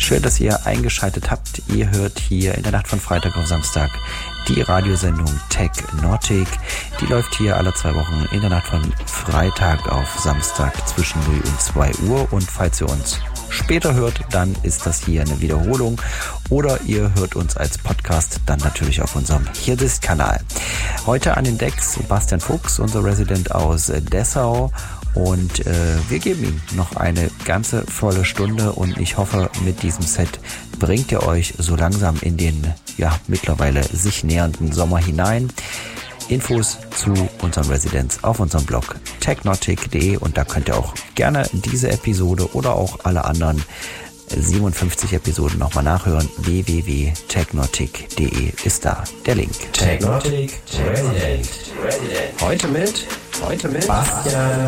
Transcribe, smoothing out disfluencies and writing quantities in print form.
Schön, dass ihr eingeschaltet habt. Ihr hört hier in der Nacht von Freitag auf Samstag die Radiosendung Technotic. Die läuft hier alle 2 Wochen in der Nacht von Freitag auf Samstag zwischen 0 und 2 Uhr. Und falls ihr uns später hört, dann ist das hier eine Wiederholung. Oder ihr hört uns als Podcast dann natürlich auf unserem Hirdist-Kanal. Heute an den Decks Sebastian Fuchs, unser Resident aus Dessau. Und wir geben ihm noch eine ganze volle Stunde und ich hoffe, mit diesem Set bringt ihr euch so langsam in den mittlerweile sich nähernden Sommer hinein. Infos zu unseren Residents auf unserem Blog technotic.de und da könnt ihr auch gerne diese Episode oder auch alle anderen 57 Episoden nochmal nachhören. www.technotic.de ist da der Link. Technotic Resident. Heute mit Bastian